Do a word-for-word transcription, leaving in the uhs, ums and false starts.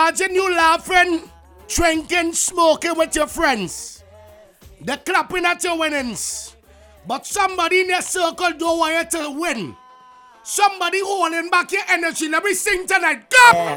Imagine you laughing, drinking, smoking with your friends. They're clapping at your winnings. But somebody in your circle don't want you to win. Somebody holding back your energy. Let me sing tonight. Go!